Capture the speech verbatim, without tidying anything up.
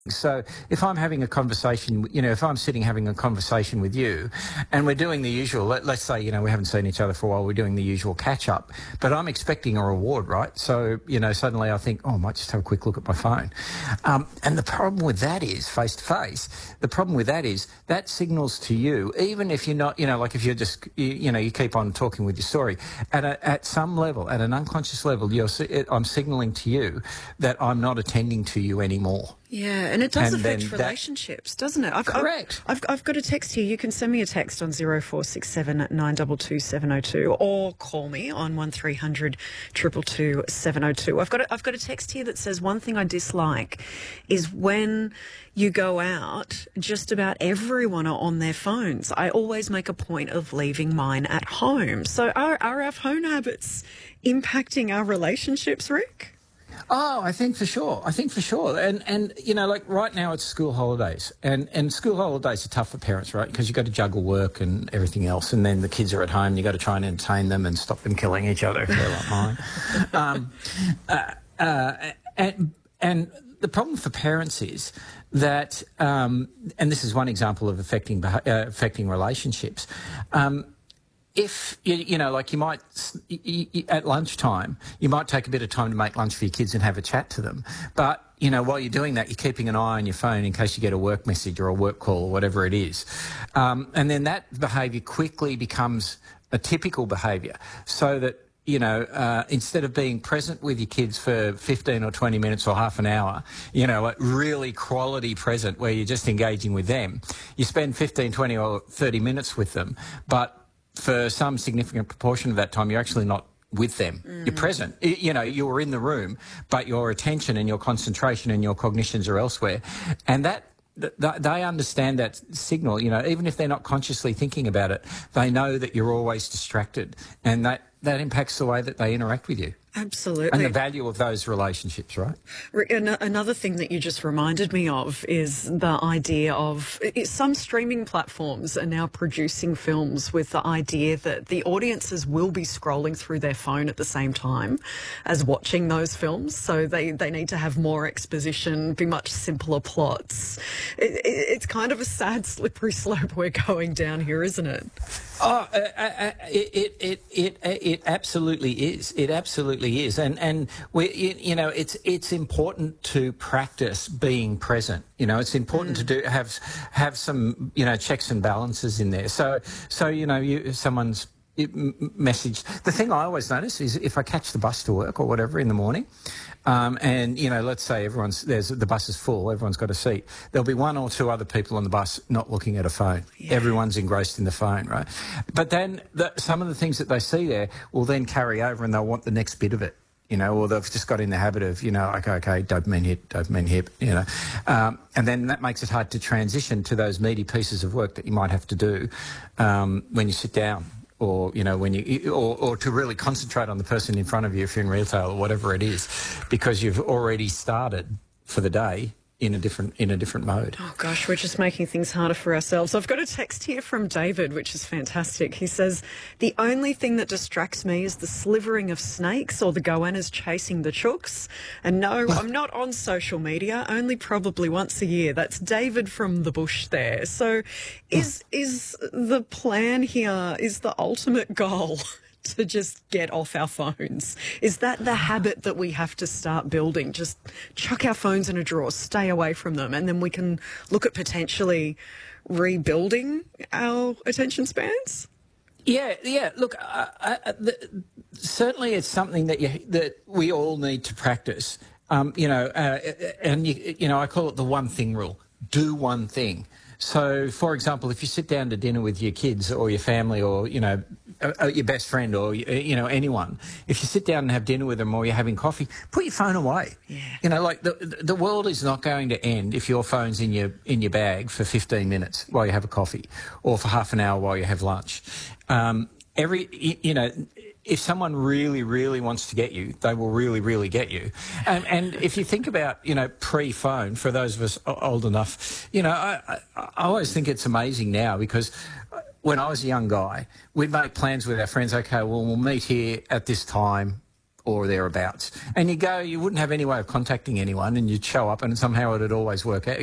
So if I'm having a conversation, you know, if I'm sitting having a conversation with you and we're doing the usual, let, let's say, you know, we haven't seen each other for a while, we're doing the usual catch up, but I'm expecting a reward, right? So, you know, suddenly I think, oh, I might just have a quick look at my phone. Um, and the problem with that is, face to face, the problem with that is that signals to you, even if you're not, you know, like if you're just, you, you know, you keep on talking with your story, at a, at some level, at an unconscious level, you're, I'm signalling to you that I'm not attending to you anymore. Yeah, and it does And affect then relationships, doesn't it? I've, Correct. I've, I've, I've got a text here. You can send me a text on zero four six seven nine two two seven zero two or call me on one three hundred two two two seven zero two. I've got a, I've got a text here that says one thing I dislike is when you go out, just about everyone are on their phones. I always make a point of leaving mine at home. So are, are our phone habits impacting our relationships, Rick? Oh, I think for sure. I think for sure. And, and you know, like right now it's school holidays. And, and school holidays are tough for parents, right? Because you've got to juggle work and everything else. And then the kids are at home. You've got to try and entertain them and stop them killing each other if they're like mine. Um, uh, uh, and, and the problem for parents is that, um, and this is one example of affecting, uh, affecting relationships, um, if, you, you know, like you might, you, you, at lunchtime, you might take a bit of time to make lunch for your kids and have a chat to them. But, you know, while you're doing that, you're keeping an eye on your phone in case you get a work message or a work call or whatever it is. Um, and then that behaviour quickly becomes a typical behaviour, so that, you know, uh, instead of being present with your kids for fifteen or twenty minutes or half an hour, you know, a really quality present where you're just engaging with them, you spend fifteen, twenty or thirty minutes with them, but for some significant proportion of that time, you're actually not with them. Mm. You're present. You know, you're in the room, but your attention and your concentration and your cognitions are elsewhere. And that, th they understand that signal, you know, even if they're not consciously thinking about it, they know that you're always distracted, and that, that impacts the way that they interact with you. Absolutely. And the value of those relationships, right? Another thing that you just reminded me of is the idea of some streaming platforms are now producing films with the idea that the audiences will be scrolling through their phone at the same time as watching those films. So they, they need to have more exposition, be much simpler plots. It, it, it's kind of a sad, slippery slope we're going down here, isn't it? Oh, uh, uh, it, it, it, it, it absolutely is. It absolutely is. And, and we, you know, it's, it's important to practice being present. You know, it's important mm. to do, have, have some, you know, checks and balances in there. So, so, you know, you, someone's message. The thing I always notice is if I catch the bus to work or whatever in the morning, um, and, you know, let's say everyone's, there's, the bus is full, everyone's got a seat, there'll be one or two other people on the bus not looking at a phone. Yeah. Everyone's engrossed in the phone, right? But then the, some of the things that they see there will then carry over and they'll want the next bit of it. You know, or they've just got in the habit of, you know, like, okay, dopamine hit, dopamine hit, you know. Um, and then that makes it hard to transition to those meaty pieces of work that you might have to do um, when you sit down. Or, you know, when you, or, or to really concentrate on the person in front of you if you're in retail or whatever it is, because you've already started for the day in a different, in a different mode. Oh gosh, we're just making things harder for ourselves. I've got a text here from David, which is fantastic. He says, the only thing that distracts me is the slivering of snakes or the goannas chasing the chooks. And no, I'm not on social media, only probably once a year. That's David from the bush there. So is, is the plan here, is the ultimate goal to just get off our phones? Is that the habit that we have to start building? Just chuck our phones in a drawer, stay away from them, and then we can look at potentially rebuilding our attention spans? Yeah, yeah. Look, uh, uh, the, certainly it's something that you, that we all need to practice. Um, you know, uh, and you, you know, I call it the one thing rule: do one thing. So, for example, if you sit down to dinner with your kids or your family or, you know, uh, your best friend or, you know, anyone, if you sit down and have dinner with them or you're having coffee, put your phone away. Yeah. You know, like the, the world is not going to end if your phone's in your, in your bag for fifteen minutes while you have a coffee or for half an hour while you have lunch. Um, every, you know, if someone really, really wants to get you, they will really, really get you. And, and if you think about, you know, pre-phone, for those of us old enough, you know, I, I, I always think it's amazing now because when I was a young guy, we'd make plans with our friends. Okay, well, we'll meet here at this time or thereabouts. And you go, you wouldn't have any way of contacting anyone, and you'd show up and somehow it'd always work out.